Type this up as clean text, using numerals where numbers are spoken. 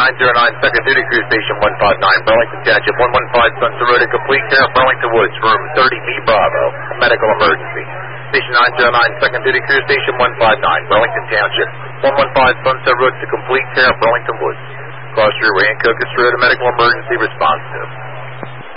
909, second duty crew, station 159, Burlington Township, 115 Sunset Road, a complete care of Burlington Woods, room 30B Bravo, medical emergency. Station 909, second duty crew, station 159, Burlington Township, 115 Sunset Road, to complete care of Burlington Woods. Cross through Rancocas Road, a medical emergency response to.